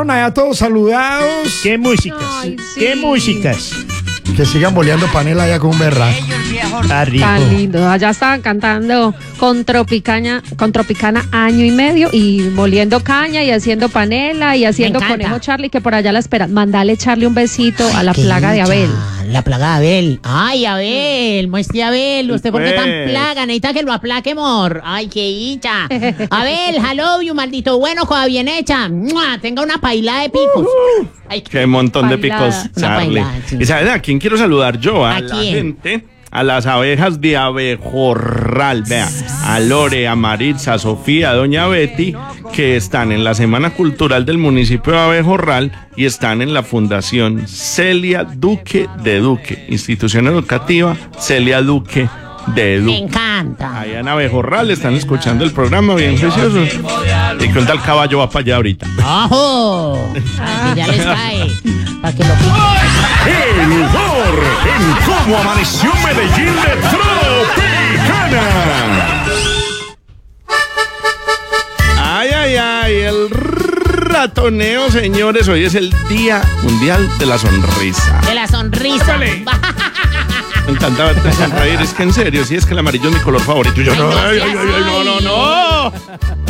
Allá todos saludados. ¿Qué músicas? Ay, sí. ¿Qué músicas? Que sigan boleando panela allá con un berraco. Está rico. Tan lindo. Allá estaban cantando con Tropicana año y medio y moliendo caña y haciendo panela y haciendo Me encanta. Conejo Charlie, que por allá la esperan. Mandale Charlie un besito a la Qué plaga de hincha. Abel. La plaga de Abel. Ay, Abel, muestre Abel. ¿Usted por qué tan Pues. plaga? Necesita que lo aplaque, amor. Ay, qué hincha. Abel, hello you, maldito bueno, cosa bien hecha. ¡Mua! Tenga una paila de picos. Ay, Qué montón de Bailada. picos, Una Charlie. bailada, sí. ¿Y sabes a quién quiero saludar yo? A ¿A la quién? gente, a las abejas de Abejorral. Vea, a Lore, a Maritza, a Sofía, a Doña Betty, que están en la Semana Cultural del municipio de Abejorral y están en la Fundación Celia Duque de Duque, institución educativa Celia Duque de me Duque. encanta. Allá en Abejorral están escuchando el programa bien juiciosos. Y con tal caballo va para allá ahorita. ¡Ojo! Que ya les cae. Para que lo piquen. El humor en cómo amaneció Medellín de Tropicana. Ay, ay, ay, el ratoneo, señores. Hoy es el Día Mundial de la Sonrisa. De la sonrisa. Me encanta verte sonreír. Es que en serio, sí, es que el amarillo es mi color favorito. Y yo, Ay, no, no ay, seas ay, ay, no, no, no.